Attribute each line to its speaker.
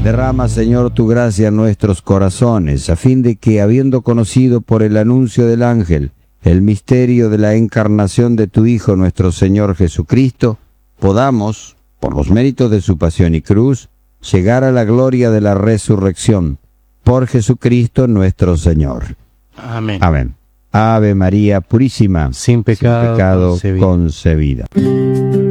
Speaker 1: Derrama, Señor, tu gracia en nuestros corazones, a fin de que, habiendo conocido por el anuncio del ángel el misterio de la encarnación de tu Hijo nuestro Señor Jesucristo, podamos, por los méritos de su pasión y cruz, llegar a la gloria de la resurrección. Por Jesucristo nuestro Señor.
Speaker 2: Amén.
Speaker 1: Amén. Ave María Purísima,
Speaker 2: Sin pecado
Speaker 1: concebida.